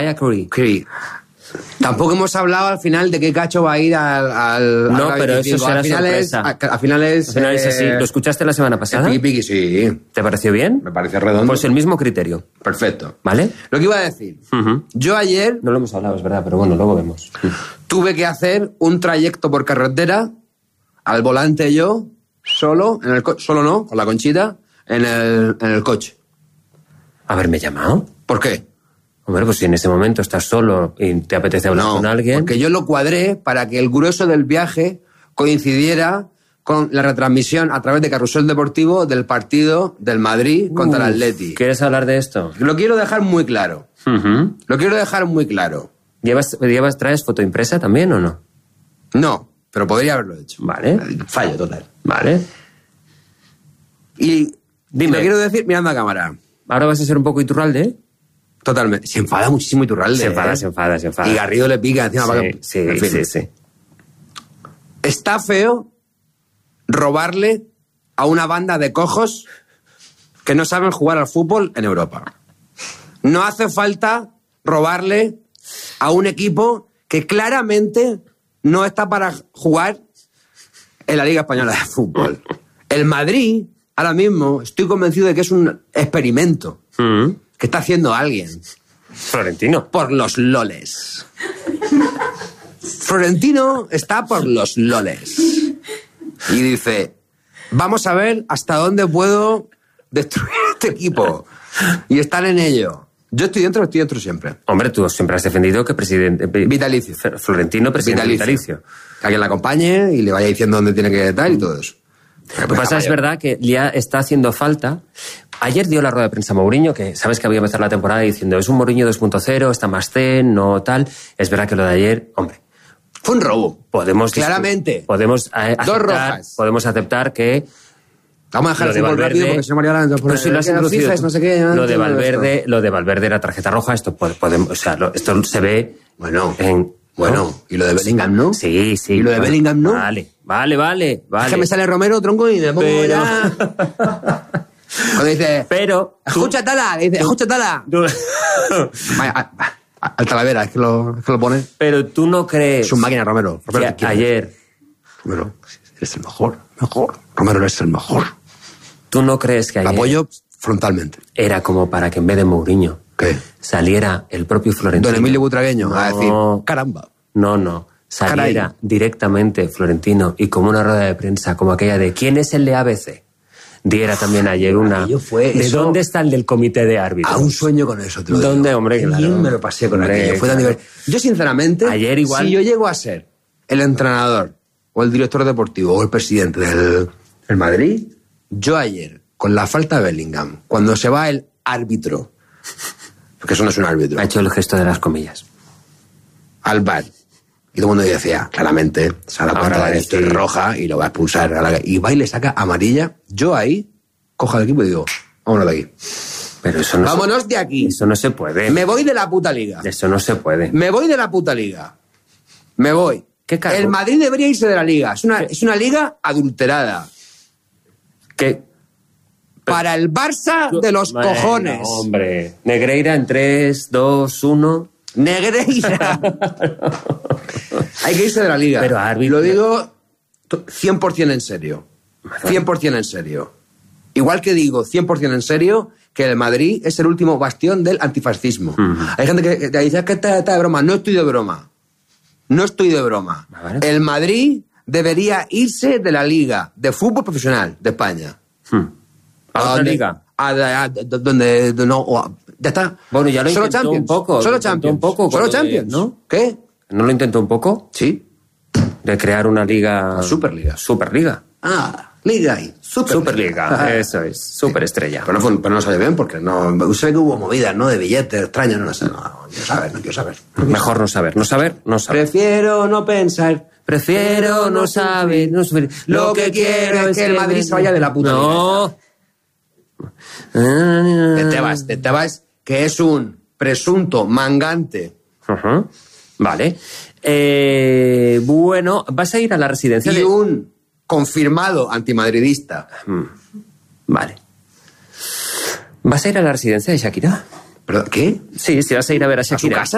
Mariah Carey. Tampoco hemos hablado al final de qué cacho va a ir al No, pero eso será sorpresa. Al final es así. ¿Lo escuchaste la semana pasada? Piqui piqui, sí. ¿Te pareció bien? Me parece redondo. Pues el mismo criterio. Perfecto. ¿Vale? Lo que iba a decir. Yo ayer No lo hemos hablado, es verdad, pero bueno, luego vemos. tuve que hacer un trayecto por carretera, al volante yo, solo, solo no, con la Conchita, en el coche. ¿Haberme llamado? ¿Por qué? Hombre, pues si en ese momento estás solo y te apetece hablar con alguien... porque yo lo cuadré para que el grueso del viaje coincidiera con la retransmisión a través de Carrusel Deportivo del partido del Madrid contra el Atleti. ¿Quieres hablar de esto? Lo quiero dejar muy claro. Lo quiero dejar muy claro. ¿Traes foto impresa también o no? No, pero podría haberlo hecho. Vale. Fallo total. Vale. Y Dime. lo quiero decir mirando a cámara. ¿Ahora vas a ser un poco Iturralde, eh? Totalmente. Se enfada muchísimo Iturralde. Se enfada. Y Garrido le pica encima. Sí, En fin. sí. Está feo robarle a una banda de cojos que no saben jugar al fútbol en Europa. No hace falta robarle a un equipo que claramente no está para jugar en la Liga Española de Fútbol. El Madrid, ahora mismo, estoy convencido de que es un experimento que está haciendo alguien. Florentino. Por los loles. Florentino está por los loles. Y dice, vamos a ver hasta dónde puedo destruir este equipo. Y están en ello. Yo estoy dentro siempre. Hombre, tú siempre has defendido que presidente... Vitalicio. Florentino, presidente vitalicio. Que alguien le acompañe y le vaya diciendo dónde tiene que estar y todo eso. Lo que pasa es verdad que ya está haciendo falta. Ayer dio la rueda de prensa Mourinho, que sabes que había empezado la temporada diciendo es un Mourinho 2.0, está más zen, no tal. Es verdad que lo de ayer, hombre... Fue un robo. Claramente. Podemos aceptar, Dos rojas. Podemos aceptar que... Vamos a dejar el fútbol rápido porque si no María Lara... Pero si lo has introducido tú. No sé qué, lo de Valverde era tarjeta roja, esto podemos, o sea, esto se ve... Bueno, en... Bueno, y lo de Bellingham, ¿no? Sí. ¿Y lo de Bellingham, no? Vale. Es que me sale Romero, tronco, y me pongo ya... Cuando dice... Pero... Escucha, Tala, dice, escucha, Tala. Vaya, al Talavera, es que lo pone. Pero tú no crees... Es un máquina, Romero. Que ayer... Romero, eres el mejor. Romero, eres el mejor. ¿Tú no crees que ayer... Apoyo frontalmente. Era como para que en vez de Mourinho... ¿Qué? Saliera el propio Florentino. Don Emilio Butragueño a decir, caramba. No. Saliera directamente Florentino y como una rueda de prensa, como aquella de ¿quién es el de ABC? Diera también ayer una... ¿De dónde está el del comité de árbitros? A un sueño con eso, te lo ¿Dónde, digo. hombre? Claro. Bien me lo pasé con aquello. Fue tan divertido. Yo, sinceramente, ayer igual... si yo llego a ser el entrenador o el director deportivo o el presidente del Madrid, yo ayer, con la falta de Bellingham, cuando se va el árbitro, porque eso no es un árbitro, ha hecho el gesto de las comillas, al bar, y todo el mundo decía, claramente, se da cuenta de que esto es roja y lo va a expulsar, y va y le saca amarilla, yo ahí cojo al equipo y digo, vámonos de aquí. Pero eso no vámonos de aquí. Eso no se puede. Me voy de la puta liga. Eso no se puede. Me voy de la puta liga. Me voy. ¿Qué cargo? El Madrid debería irse de la liga. Es una liga adulterada. ¿Qué? Para el Barça de los cojones. Hombre. Negreira en 3, 2, 1. Negreira. Hay que irse de la liga. Pero árbitro. Lo digo 100% en serio. 100% en serio. Igual que digo 100% en serio que el Madrid es el último bastión del antifascismo. Hay gente que te dice que está de broma. No estoy de broma. ¿Vale? El Madrid debería irse de la liga de fútbol profesional de España. ¿A otra liga? Donde no... Ya está. Bueno, ya lo Solo intentó Champions. un poco. Solo Champions. Solo Champions. ¿No? ¿Qué? ¿No lo intentó un poco? Sí. De crear una liga... Superliga. Liga y Superliga. Eso es. Superestrella. Pero no salió bien porque no... Sé que hubo movidas, ¿no? De billetes extraños, no sé. No quiero saber. Mejor no saber. Prefiero no pensar. Prefiero no saber. Lo que quiero es que el Madrid se vaya de la puta liga. De Tebas, que es un presunto mangante. Vale. Bueno, ¿vas a ir a la residencia y un confirmado antimadridista. Vale. ¿Vas a ir a la residencia de Shakira? ¿Pero qué? Sí, vas a ir a ver a Shakira. ¿A su casa?